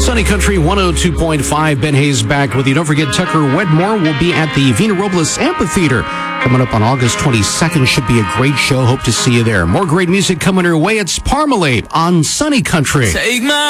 Sunny Country 102.5. Ben Hayes back with you. Don't forget, Tucker Wedmore will be at the Vina Robles Amphitheater coming up on August 22nd. Should be a great show. Hope to see you there. More great music coming your way. It's Parmalee on Sunny Country. Take my